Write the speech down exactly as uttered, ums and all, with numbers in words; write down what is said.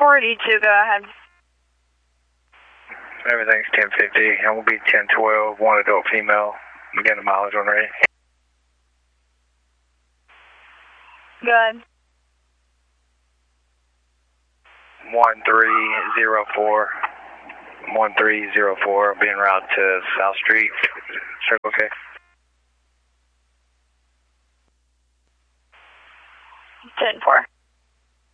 forty-two, go ahead. Everything's ten fifty, and we'll be ten twelve, one adult female. Begin the mileage on ready. Go ahead. one three zero four. one three zero four, I'll be en route to South Street. Circle K. ten four.